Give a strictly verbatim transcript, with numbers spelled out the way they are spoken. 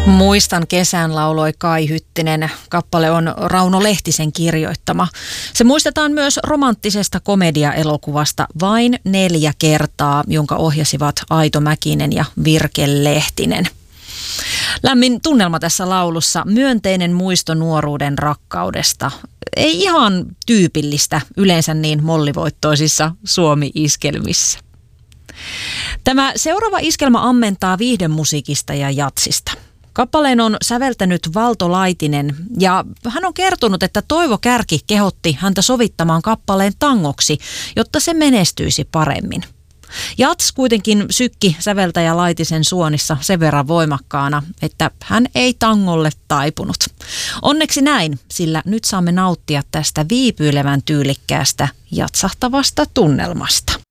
Muistan kesän lauloi Kai Hyttinen. Kappale on Rauno Lehtisen kirjoittama. Se muistetaan myös romanttisesta komediaelokuvasta Vain neljä kertaa, jonka ohjasivat Aito Mäkinen ja Virke Lehtinen. Lämmin tunnelma tässä laulussa, myönteinen muisto nuoruuden rakkaudesta. Ei ihan tyypillistä yleensä niin mollivoittoisissa Suomi-iskelmissä. Tämä seuraava iskelmä ammentaa viihdemusiikista ja jatsista. Kappaleen on säveltänyt Valto Laitinen ja hän on kertonut, että Toivo Kärki kehotti häntä sovittamaan kappaleen tangoksi, jotta se menestyisi paremmin. Jats kuitenkin sykki säveltäjä Laitisen suonissa sen verran voimakkaana, että hän ei tangolle taipunut. Onneksi näin, sillä nyt saamme nauttia tästä viipyilevän tyylikkäästä jatsahtavasta tunnelmasta.